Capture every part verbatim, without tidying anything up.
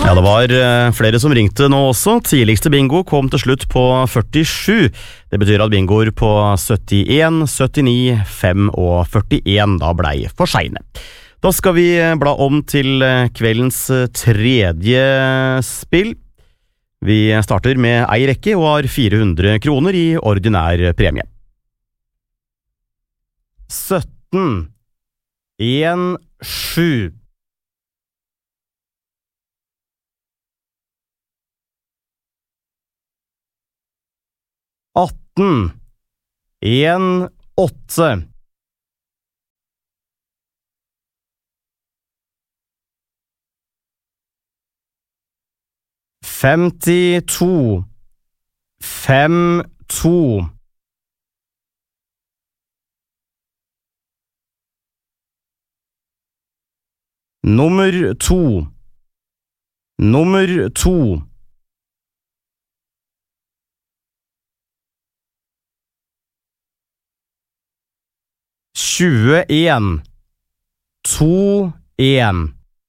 Ja, det var eh, flere som ringte nå også. Tidligste bingo kom til slutt på førtisju. Det betyr at bingoer på syttien, syttini, fem og førtien da blei for sene. Da skal vi bla om til kveldens tredje spill. Vi starter med ei rekke og har fire hundre kroner i ordinær premie. sytten, en, sju. atten, en, åtte. femtito, fem, to. Nummer to. Nummer to. tjueen, to, en.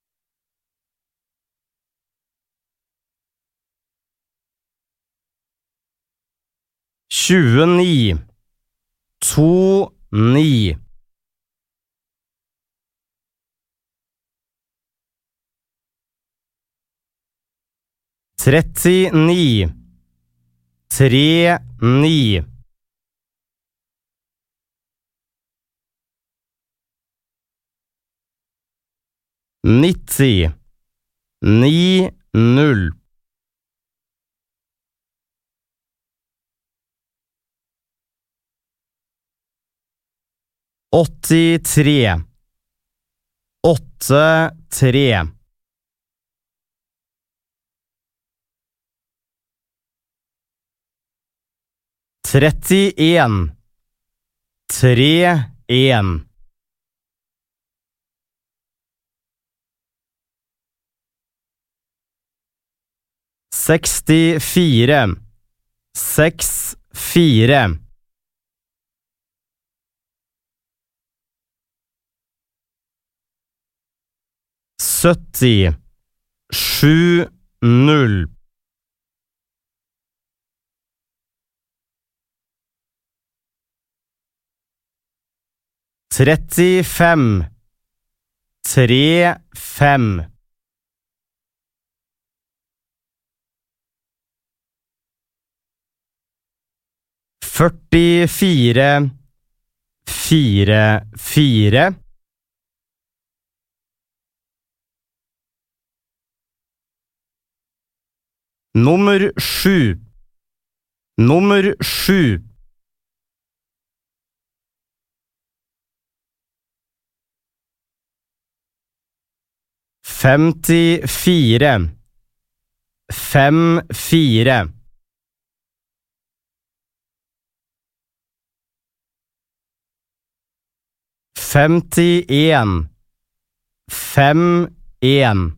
tjueni, to, ni. trettini, tre, ni. nitti, ni, null. åttitre, åtte, tre. trettien, tre, en. sekstifire, seks, fire. sytti, sju, null. trettifem, tre, fem. førtifire, fire, fire. Nummer sju. Nummer sju. femtifire, fem, fire. femtien, fem, en.